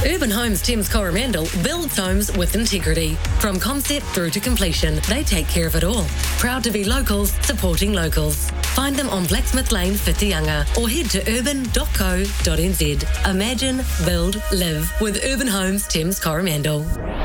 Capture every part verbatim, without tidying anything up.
Urban Homes Thames Coromandel builds homes with integrity. From concept through to completion, they take care of it all. Proud to be locals, supporting locals. Find them on Blacksmith Lane, Whitianga, or head to urban dot co dot n z. Imagine, build, live with Urban Homes Thames Coromandel.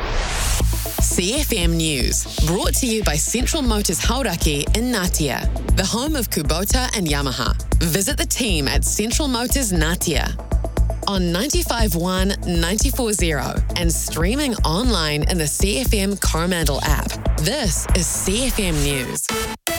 C F M News, brought to you by Central Motors Hauraki in Ngatea, the home of Kubota and Yamaha. Visit the team at Central Motors Ngatea on ninety-five point one, ninety-four point zero and streaming online in the C F M Coromandel app. This is C F M News.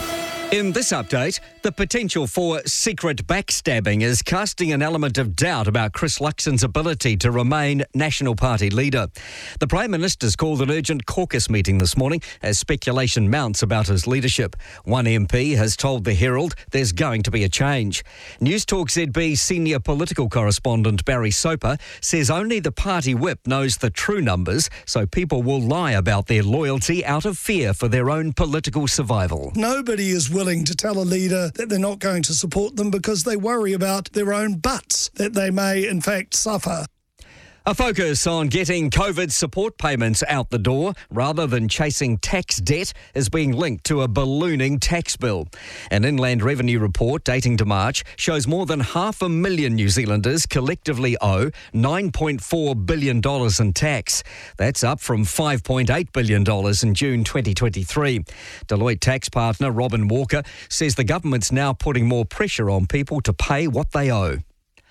In this update, the potential for secret backstabbing is casting an element of doubt about Chris Luxon's ability to remain National Party leader. The Prime Minister's called an urgent caucus meeting this morning as speculation mounts about his leadership. One M P has told the Herald there's going to be a change. Newstalk Z B senior political correspondent Barry Soper says only the party whip knows the true numbers, so people will lie about their loyalty out of fear for their own political survival. Nobody is willing to tell a leader that they're not going to support them because they worry about their own butts that they may in fact suffer. A focus on getting COVID support payments out the door rather than chasing tax debt is being linked to a ballooning tax bill. An Inland Revenue report dating to March shows more than half a million New Zealanders collectively owe nine point four billion dollars in tax. That's up from five point eight billion dollars in June twenty twenty-three. Deloitte tax partner Robin Walker says the government's now putting more pressure on people to pay what they owe.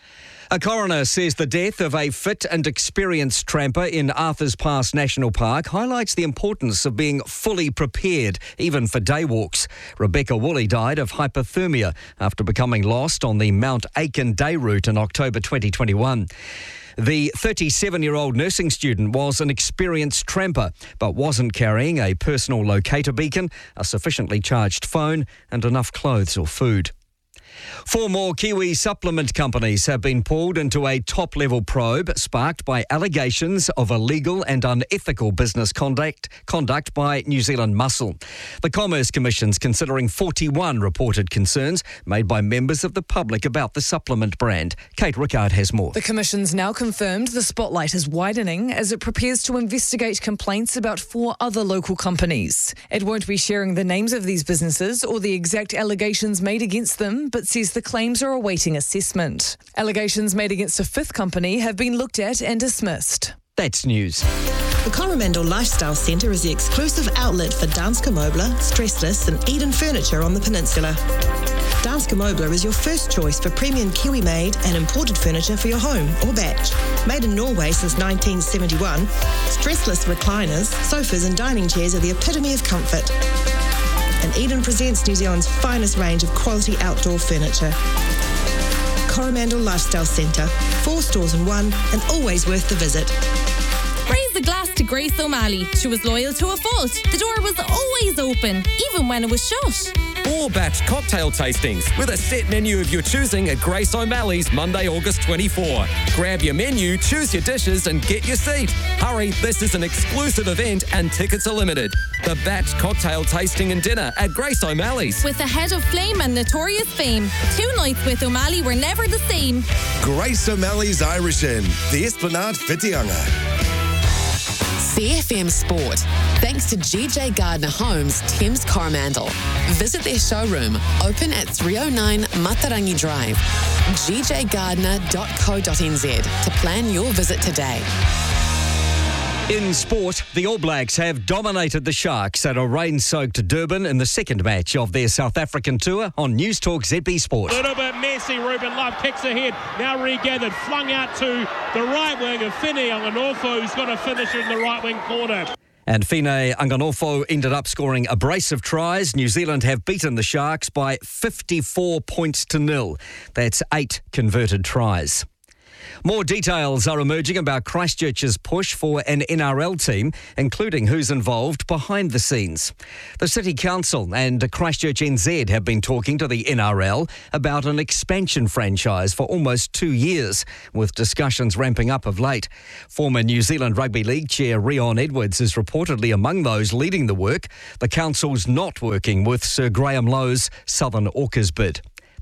A coroner says the death of a fit and experienced tramper in Arthurs Pass National Park highlights the importance of being fully prepared, even for day walks. Rebecca Woolley died of hypothermia after becoming lost on the Mount Aiken day route in October twenty twenty-one. The thirty-seven-year-old nursing student was an experienced tramper, but wasn't carrying a personal locator beacon, a sufficiently charged phone, and enough clothes or food. Four more Kiwi supplement companies have been pulled into a top-level probe sparked by allegations of illegal and unethical business conduct, conduct by New Zealand Muscle. The Commerce Commission's considering forty-one reported concerns made by members of the public about the supplement brand. Kate Rickard has more. The Commission's now confirmed the spotlight is widening as it prepares to investigate complaints about four other local companies. It won't be sharing the names of these businesses or the exact allegations made against them, but says the claims are awaiting assessment. Allegations made against a fifth company have been looked at and dismissed. That's news. The Coromandel Lifestyle Centre is the exclusive outlet for Danske Møbler, Stressless and Eden Furniture on the peninsula. Danske Møbler is your first choice for premium Kiwi-made and imported furniture for your home or batch. Made in Norway since nineteen seventy-one, Stressless recliners, sofas and dining chairs are the epitome of comfort. And Eden presents New Zealand's finest range of quality outdoor furniture. Coromandel Lifestyle Centre, four stores in one and always worth the visit. Raise the glass to Grace O'Malley. She was loyal to a fault. The door was always open, even when it was shut. Four batch cocktail tastings with a set menu of your choosing at Grace O'Malley's Monday, August twenty-fourth. Grab your menu, choose your dishes and get your seat. Hurry, this is an exclusive event and tickets are limited. The batch cocktail tasting and dinner at Grace O'Malley's. With a head of flame and notorious fame, two nights with O'Malley were never the same. Grace O'Malley's Irish Inn, the Esplanade Whitianga. C F M Sport, thanks to G J Gardner Homes, Thames Coromandel. Visit their showroom, open at three oh nine Matarangi Drive, g j gardner dot co dot n z to plan your visit today. In sport, the All Blacks have dominated the Sharks at a rain-soaked Durban in the second match of their South African tour on Newstalk Z B Sport. A little bit messy. Ruben Love kicks ahead. Now regathered. Flung out to the right wing of Fine Anganofo, who's got a finisher in the right wing corner. And Fine Anganofo ended up scoring a brace of tries. New Zealand have beaten the Sharks by fifty-four points to nil. That's eight converted tries. More details are emerging about Christchurch's push for an N R L team, including who's involved behind the scenes. The City Council and Christchurch N Z have been talking to the N R L about an expansion franchise for almost two years, with discussions ramping up of late. Former New Zealand Rugby League chair Rion Edwards is reportedly among those leading the work. The council's not working with Sir Graham Lowe's Southern Orcas bid.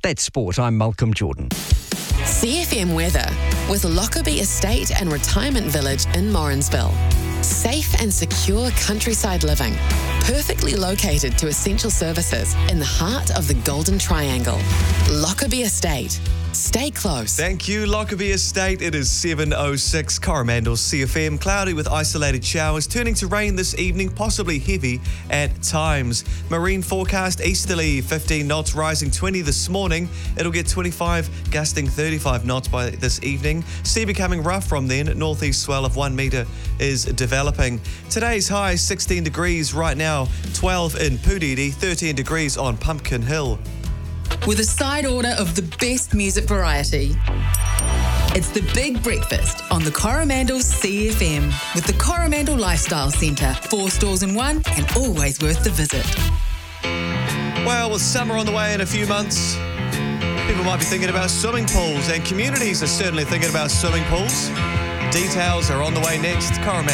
That's sport. I'm Malcolm Jordan. C F M weather with Lockerbie Estate and Retirement Village in Morrinsville. Safe and secure countryside living, perfectly located to essential services in the heart of the Golden Triangle. Lockerbie Estate. Stay close. Thank you, Lockerbie Estate. It is seven oh six, Coromandel C F M. Cloudy with isolated showers, turning to rain this evening, possibly heavy at times. Marine forecast, easterly fifteen knots, rising twenty this morning. It'll get twenty-five, gusting thirty-five knots by this evening. Sea becoming rough from then. Northeast swell of one metre is developing. Today's high, sixteen degrees right now, twelve in Pudidi, thirteen degrees on Pumpkin Hill. With a side order of the best music variety. It's the Big Breakfast on the Coromandel C F M with the Coromandel Lifestyle Centre. Four stores in one and always worth the visit. Well, with summer on the way in a few months, people might be thinking about swimming pools, and communities are certainly thinking about swimming pools. Details are on the way next. Coromandel.